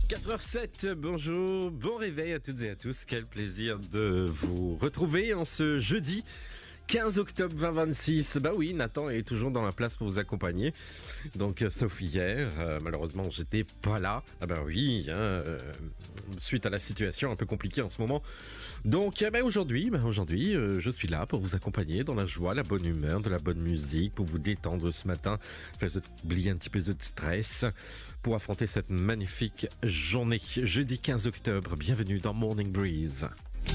4h07, bonjour, bon réveil à toutes et à tous. Quel plaisir de vous retrouver en ce jeudi 15 octobre 2026. Bah oui, Nathan est toujours dans la place pour vous accompagner. Donc, sauf hier, malheureusement, j'étais pas là. Ah bah oui, suite à la situation un peu compliquée en ce moment. Donc, aujourd'hui, je suis là pour vous accompagner dans la joie, la bonne humeur, de la bonne musique, pour vous détendre ce matin, faire oublier un petit peu de stress, pour affronter cette magnifique journée. Jeudi 15 octobre, bienvenue dans Morning Breeze.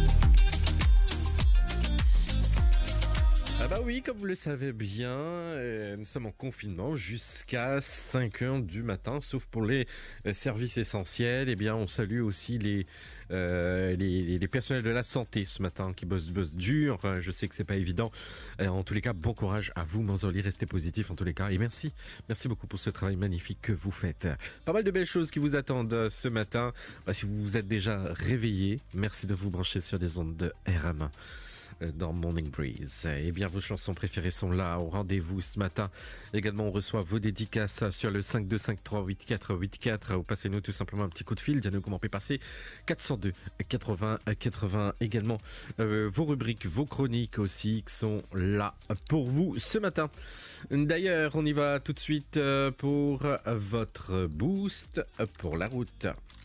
Ah bah oui, comme vous le savez bien, nous sommes en confinement jusqu'à 5h du matin, sauf pour les services essentiels. Eh bien, on salue aussi les personnels de la santé ce matin qui bossent dur. Je sais que c'est pas évident. En tous les cas, bon courage à vous, Manzoli, restez positifs en tous les cas. Et merci beaucoup pour ce travail magnifique que vous faites. Pas mal de belles choses qui vous attendent ce matin. Si vous vous êtes déjà réveillé, merci de vous brancher sur des ondes de RMA. Dans Morning Breeze. Eh bien, vos chansons préférées sont là, au rendez-vous ce matin. Également, on reçoit vos dédicaces sur le 52538484. Ou passez-nous tout simplement un petit coup de fil. Dites-nous comment on peut passer. 402 80 80. Également, vos rubriques, vos chroniques aussi qui sont là pour vous ce matin. D'ailleurs, on y va tout de suite pour votre boost pour la route.